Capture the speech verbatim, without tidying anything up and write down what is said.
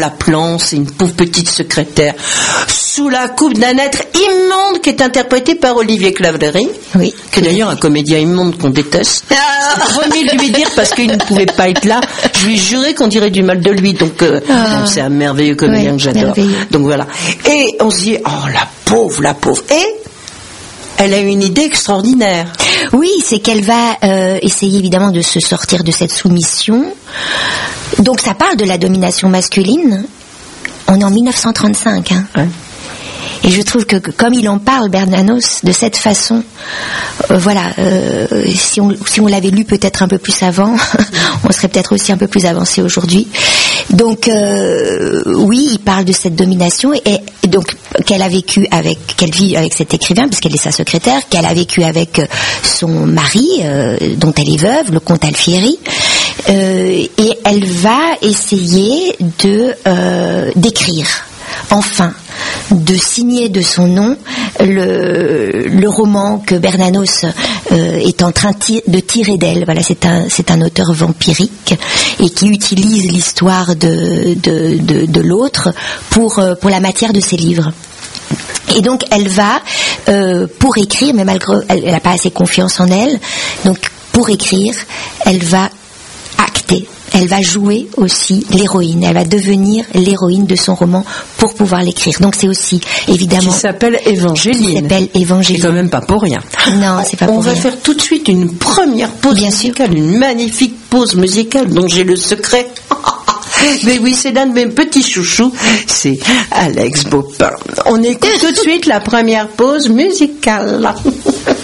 la plan, c'est une pauvre petite secrétaire sous la coupe d'un être immonde qui est interprété par Olivier Claverie, oui. qui est d'ailleurs un comédien immonde qu'on déteste. Promis de lui dire, parce qu'il ne pouvait pas être là, je lui jurais qu'on dirait du mal de lui, donc euh, ah. c'est un merveilleux comédien oui, que j'adore. Merveilleux. Donc voilà. Et on se dit, oh la pauvre, la pauvre. Et elle a une idée extraordinaire. Oui, c'est qu'elle va euh, essayer évidemment de se sortir de cette soumission. Donc ça parle de la domination masculine. On est en dix-neuf cent trente-cinq. Hein. Ouais. Et je trouve que comme il en parle, Bernanos, de cette façon, euh, voilà, euh, si on, si on l'avait lu peut-être un peu plus avant, on serait peut-être aussi un peu plus avancé aujourd'hui. Donc euh, oui, il parle de cette domination et, et donc qu'elle a vécu avec, qu'elle vit avec cet écrivain puisqu'elle est sa secrétaire, qu'elle a vécu avec son mari euh, dont elle est veuve, le comte Alfieri, euh, et elle va essayer de euh, d'écrire. Enfin, de signer de son nom le, le roman que Bernanos euh, est en train de tirer d'elle. Voilà, c'est un, c'est un auteur vampirique et qui utilise l'histoire de, de, de, de l'autre pour, pour la matière de ses livres. Et donc elle va, euh, pour écrire, mais malgré elle n'a pas assez confiance en elle, donc pour écrire, elle va acter. Elle va jouer aussi l'héroïne. Elle va devenir l'héroïne de son roman pour pouvoir l'écrire. Donc c'est aussi, évidemment... Qui s'appelle Évangéline. Qui s'appelle Évangéline. C'est quand même pas pour rien. Non, c'est pas On pour rien. On va faire tout de suite une première pause Bien musicale, sûr. une magnifique pause musicale dont j'ai le secret. Mais oui, c'est l'un de mes petits chouchous, c'est Alex Baupin. On écoute tout de suite la première pause musicale.